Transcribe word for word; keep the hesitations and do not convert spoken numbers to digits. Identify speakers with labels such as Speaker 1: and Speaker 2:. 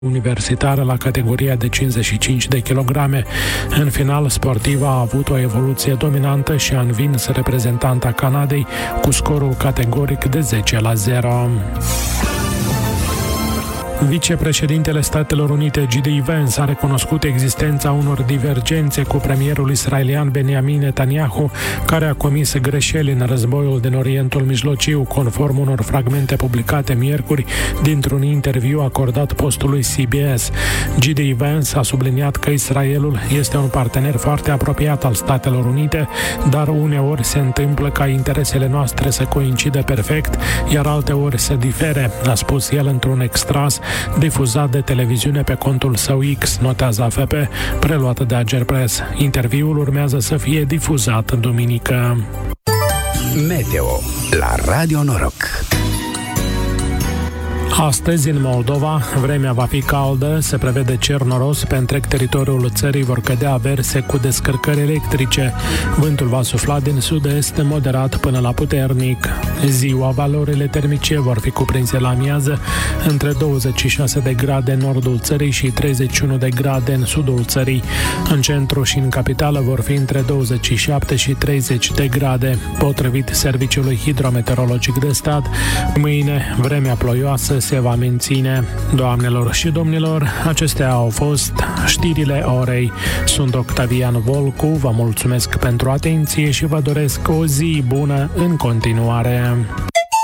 Speaker 1: universitară la categoria de cincizeci și cinci de kilograme. În final, sportiva a avut o evoluție dominantă și a învins reprezentanta Canadei cu scorul categoric de zece la zero. Vicepreședintele Statelor Unite, J D Vance, a recunoscut existența unor divergențe cu premierul israelian Benjamin Netanyahu, care a comis greșeli în războiul din Orientul Mijlociu, conform unor fragmente publicate miercuri dintr-un interviu acordat postului C B S. J D Vance a subliniat că Israelul este un partener foarte apropiat al Statelor Unite, dar uneori se întâmplă ca interesele noastre să coincidă perfect, iar alteori să difere, a spus el într-un extras difuzat de televiziune pe contul său X, notează A F P, preluată de Agerpres. Interviul urmează să fie difuzat duminică.
Speaker 2: Meteo la Radio Noroc.
Speaker 1: Astăzi, în Moldova, vremea va fi caldă, se prevede cer noros, pe întreg teritoriul țării vor cădea averse cu descărcări electrice. Vântul va sufla din sud-est moderat până la puternic. Ziua, valorile termice vor fi cuprinse la amiază între douăzeci și șase de grade în nordul țării și treizeci și unu de grade în sudul țării. În centru și în capitală vor fi între douăzeci și șapte și treizeci de grade. Potrivit Serviciului Hidrometeorologic de Stat, mâine vremea ploioasă se va menține. Doamnelor și domnilor, acestea au fost știrile orei. Sunt Octavian Volcu, vă mulțumesc pentru atenție și vă doresc o zi bună în continuare.